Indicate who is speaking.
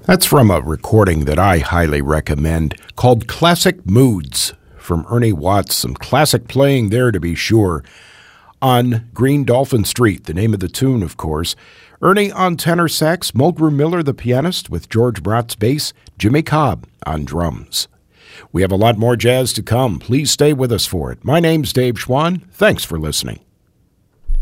Speaker 1: That's from a recording that I highly recommend called Classic Moods from Ernie Watts. Some classic playing there, to be sure, on Green Dolphin Street, the name of the tune, of course. Ernie on tenor sax, Mulgrew Miller, the pianist, with George Bratz bass, Jimmy Cobb on drums. We have a lot more jazz to come. Please stay with us for it. My name's Dave Schwann. Thanks for listening.